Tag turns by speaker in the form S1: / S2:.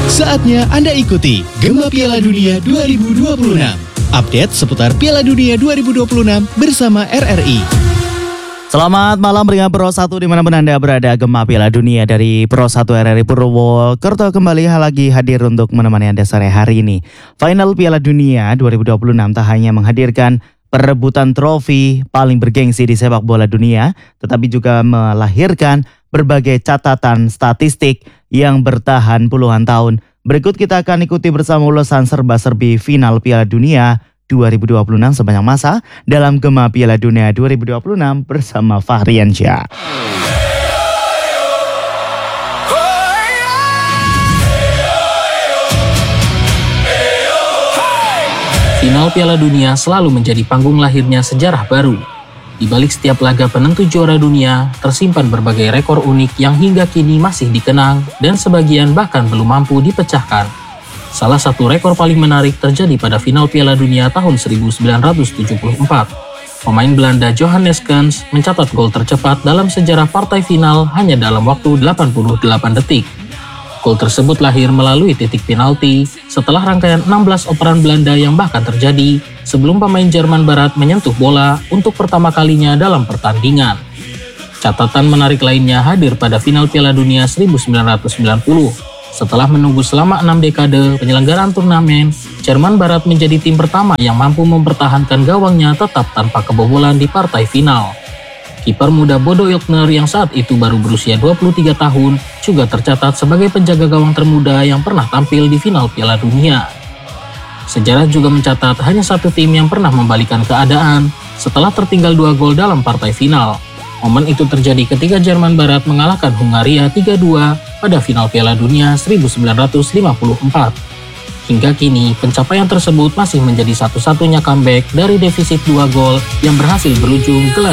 S1: Saatnya Anda ikuti Gema Piala Dunia 2026. Update seputar Piala Dunia 2026 bersama RRI.
S2: Selamat malam pendengar Pro 1 dimanapun Anda berada. Gema Piala Dunia dari Pro 1 RRI Purwokerto kembali lagi hadir untuk menemani Anda sore hari ini. Final Piala Dunia 2026 tak hanya menghadirkan perebutan trofi paling bergengsi di sepak bola dunia, tetapi juga melahirkan berbagai catatan statistik yang bertahan puluhan tahun. Berikut kita akan ikuti bersama ulasan serba-serbi final Piala Dunia 2026 sepanjang masa dalam Gema Piala Dunia 2026 bersama Fahriansyah.
S3: Final Piala Dunia selalu menjadi panggung lahirnya sejarah baru. Di balik setiap laga penentu juara dunia, tersimpan berbagai rekor unik yang hingga kini masih dikenang dan sebagian bahkan belum mampu dipecahkan. Salah satu rekor paling menarik terjadi pada final Piala Dunia tahun 1974. Pemain Belanda Johannes Kens mencatat gol tercepat dalam sejarah partai final hanya dalam waktu 88 detik. Gol tersebut lahir melalui titik penalti setelah rangkaian 16 operan Belanda yang bahkan terjadi sebelum pemain Jerman Barat menyentuh bola untuk pertama kalinya dalam pertandingan. Catatan menarik lainnya hadir pada final Piala Dunia 1990. Setelah menunggu selama 6 dekade penyelenggaraan turnamen, Jerman Barat menjadi tim pertama yang mampu mempertahankan gawangnya tetap tanpa kebobolan di partai final. Kiper muda Bodo Illner yang saat itu baru berusia 23 tahun juga tercatat sebagai penjaga gawang termuda yang pernah tampil di final Piala Dunia. Sejarah juga mencatat hanya satu tim yang pernah membalikan keadaan setelah tertinggal 2 gol dalam partai final. Momen itu terjadi ketika Jerman Barat mengalahkan Hungaria 3-2 pada final Piala Dunia 1954. Hingga kini, pencapaian tersebut masih menjadi satu-satunya comeback dari defisit 2 gol yang berhasil berujung gelar